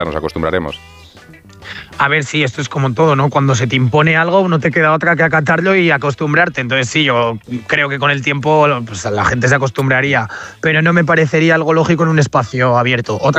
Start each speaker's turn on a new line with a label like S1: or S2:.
S1: nos acostumbraremos.
S2: A ver, sí, esto es como todo, ¿no? Cuando se te impone algo, no te queda otra que acatarlo y acostumbrarte. Entonces sí, yo creo que con el tiempo pues, la gente se acostumbraría, pero no me parecería algo lógico en un espacio abierto. Otra